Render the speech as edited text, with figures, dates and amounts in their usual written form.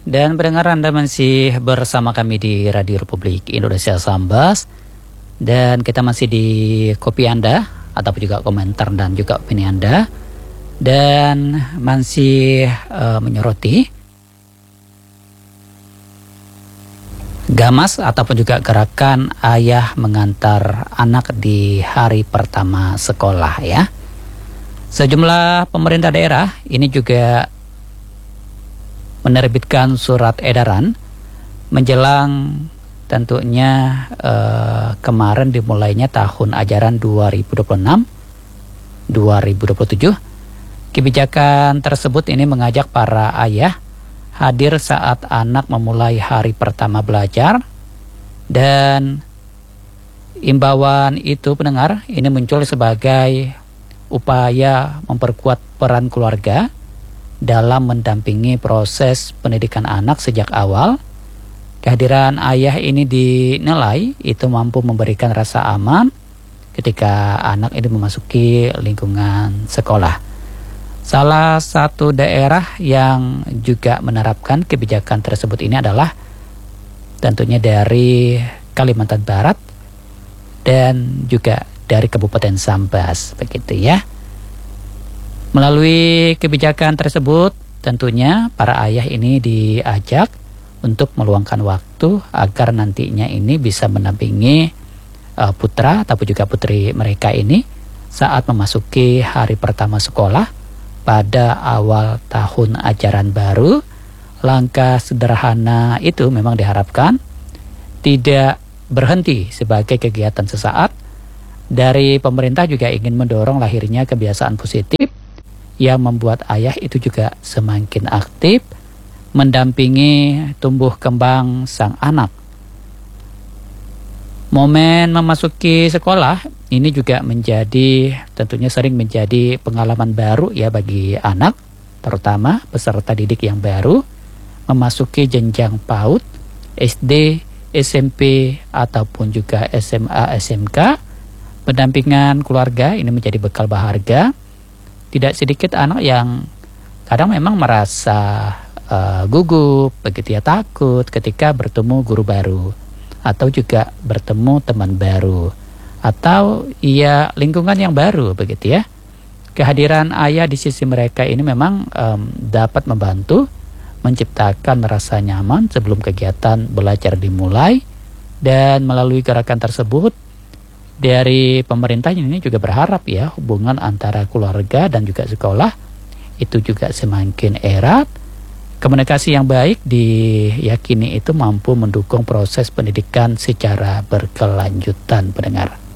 Dan pendengar, Anda masih bersama kami di Radio Republik Indonesia Sambas. Dan kita masih di kopi Anda, ataupun juga komentar dan juga opini Anda. Dan masih menyoroti gamas ataupun juga gerakan ayah mengantar anak di hari pertama sekolah ya. Sejumlah pemerintah daerah ini juga menerbitkan surat edaran menjelang tentunya kemarin dimulainya tahun ajaran 2026-2027. Kebijakan tersebut ini mengajak para ayah hadir saat anak memulai hari pertama belajar, dan imbauan itu pendengar ini muncul sebagai upaya memperkuat peran keluarga dalam mendampingi proses pendidikan anak sejak awal. Kehadiran ayah ini dinilai itu mampu memberikan rasa aman ketika anak ini memasuki lingkungan sekolah. Salah satu daerah yang juga menerapkan kebijakan tersebut ini adalah tentunya dari Kalimantan Barat dan juga dari Kabupaten Sambas, begitu ya. Melalui kebijakan tersebut, tentunya para ayah ini diajak untuk meluangkan waktu agar nantinya ini bisa mendampingi putra ataupun juga putri mereka ini saat memasuki hari pertama sekolah pada awal tahun ajaran baru. Langkah sederhana itu memang diharapkan tidak berhenti sebagai kegiatan sesaat. Dari pemerintah juga ingin mendorong lahirnya kebiasaan positif yang membuat ayah itu juga semakin aktif mendampingi tumbuh kembang sang anak. Momen memasuki sekolah ini juga tentunya sering menjadi pengalaman baru ya bagi anak, terutama peserta didik yang baru memasuki jenjang PAUD, SD, SMP ataupun juga SMA, SMK. Pendampingan keluarga ini menjadi bekal berharga. Tidak sedikit anak yang kadang memang merasa gugup, begitu ya, takut ketika bertemu guru baru atau juga bertemu teman baru atau lingkungan yang baru, begitu ya. Kehadiran ayah di sisi mereka ini memang dapat membantu menciptakan rasa nyaman sebelum kegiatan belajar dimulai. Dan melalui gerakan tersebut dari pemerintah ini juga berharap ya hubungan antara keluarga dan juga sekolah itu juga semakin erat. Komunikasi yang baik diyakini itu mampu mendukung proses pendidikan secara berkelanjutan, pendengar.